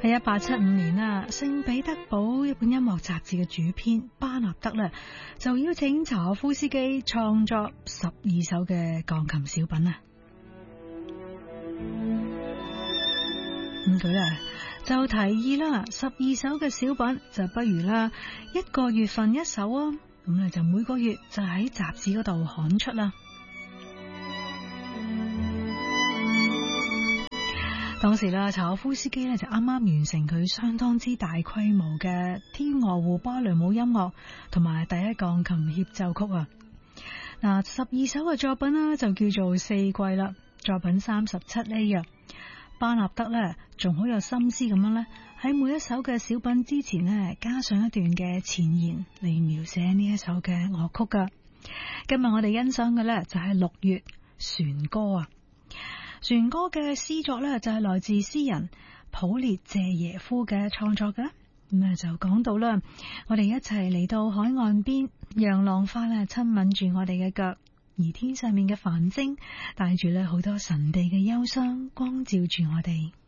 喺1875年啦，聖彼得堡一本音樂雜誌嘅主編巴納德咧，就邀請柴可夫斯基創作12首嘅鋼琴小品啊。咁佢咧就提議啦，12首嘅小品就不如啦1個月份1首啊，咁咧就每個月就喺雜誌嗰度刊出啦。當時啦，柴可夫斯基咧就啱啱完成佢相當之大規模嘅天鵝湖芭蕾舞音樂同埋第一鋼琴協奏曲啊。嗱，12首嘅作品呢，就叫做四季啦，作品37A啊。巴納德咧仲好有心思咁樣咧，喺每一首嘅小品之前呢，加上一段嘅前言嚟描寫呢一首嘅樂曲噶。今日我哋欣賞嘅咧就係6月船歌啊。船歌嘅詩作咧就係來自詩人普列謝耶夫嘅創作嘅。咁啊就講到啦，我哋一齊嚟到海岸邊，讓浪花咧親吻住我哋嘅腳，而天上面嘅繁星帶住咧好多神秘嘅憂傷，光照住我哋。